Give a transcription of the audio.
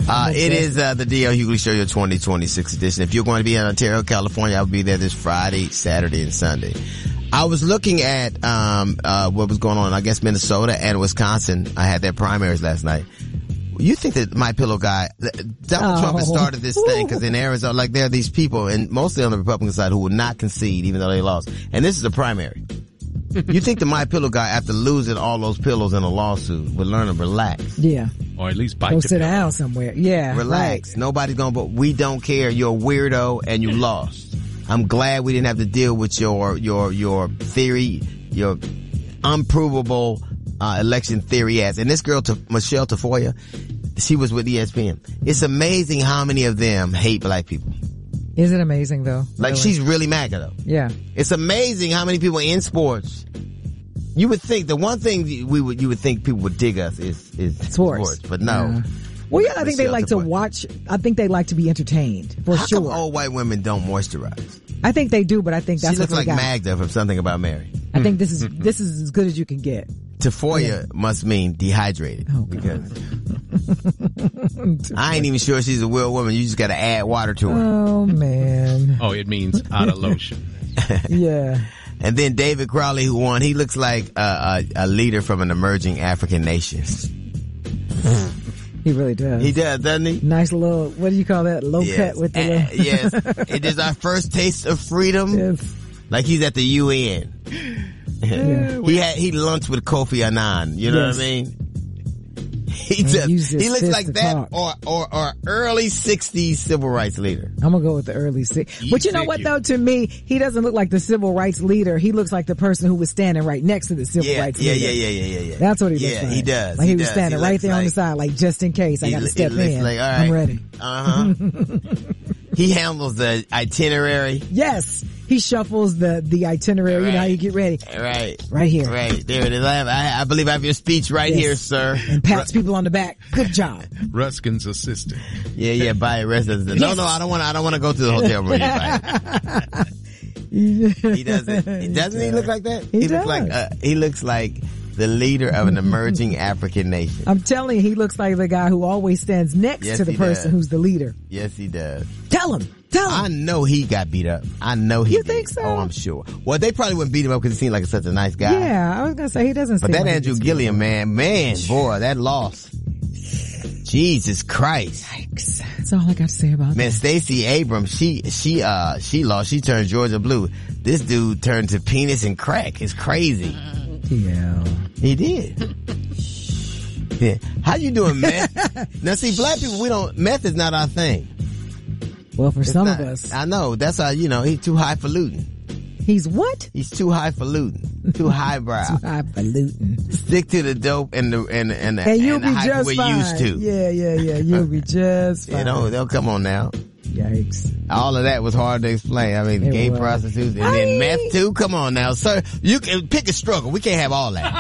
It is the D.L. Hughley Show, your 2026 edition. If you're going to be in Ontario, California, I'll be there this Friday, Saturday, and Sunday. I was looking at what was going on, I guess, Minnesota and Wisconsin. I had their primaries last night. You think that MyPillow guy, Donald Trump has started this thing because in Arizona, like there are these people, and mostly on the Republican side, who will not concede even though they lost. And this is a primary. You think the MyPillow guy, after losing all those pillows in a lawsuit, would learn to relax? Yeah. Or at least bite Go the sit pillow. down somewhere. Yeah. Relax. Right. Nobody's gonna, but we don't care. You're a weirdo and you lost. I'm glad we didn't have to deal with your theory, your unprovable, election theory ass. And this girl, Michelle Tafoya, she was with ESPN. It's amazing how many of them hate black people. Is it amazing though? Like Really? she's really MAGA though. Yeah. It's amazing how many people in sports. You would think the one thing you would think people would dig us is sports, but no. Yeah. Well, yeah, I think they Michelle like to Tafoya. watch. I think they like to be entertained for How sure. come old white women don't moisturize? I think they do, but I think that's She looks what they like got. Magda from Something About Mary. I think this is as good as you can get. Tafoya must mean dehydrated. Oh, because I ain't even sure she's a real woman. You just got to add water to her. Oh man. Oh, it means out of lotion. Yeah. And then David Crowley, who won, he looks like a leader from an emerging African nation. He really does. He does, doesn't he? Nice little, what do you call that? Low cut with the little. Yes. It is our first taste of freedom. Yes. Like he's at the UN. He lunched with Kofi Annan. You know what I mean? He looks like that or early 60s civil rights leader. I'm gonna go with the early 60s. But you know what though, to me, he doesn't look like the civil rights leader. He looks like the person who was standing right next to the civil rights leader. Yeah. That's what he looks like. He does. Like he was standing right there on the side, like just in case I gotta step in. Like, all right. I'm ready. He handles the itinerary. Yes. He shuffles the itinerary. Right. You know how you get ready. Right. Right here. Right. There it is. I believe I have your speech right here, sir. And pats people on the back. Good job. Ruskin's assistant. Yeah, by residence. No, I don't want to go to the hotel room. He doesn't. Doesn't he look like that? He looks like the leader of an emerging African nation. I'm telling you, he looks like the guy who always stands next to the person who's the leader. Yes, he does. Tell him. I know he got beat up. I know he did. You think so? Oh, I'm sure. Well, they probably wouldn't beat him up because he seemed like such a nice guy. Yeah, I was going to say he doesn't seem But that like Andrew Gilliam, man, boy, that loss. Jesus Christ. Yikes. That's all I got to say about that. Man, Stacey Abrams, she lost. She turned Georgia blue. This dude turned to penis and crack. It's crazy. Yeah. He did. Yeah. How you doing, meth? Now see, black people, meth is not our thing. Well, for some of us. I know. That's how, he's too highfalutin. He's what? He's too highfalutin. Too highbrow. Too highfalutin. Stick to the dope and the you'll be hype just we're fine. used to. Yeah. You'll be just fine. They'll come on now. Yikes. All of that was hard to explain. I mean, gay prostitutes and then meth too. Come on now, sir. You can pick a struggle. We can't have all that.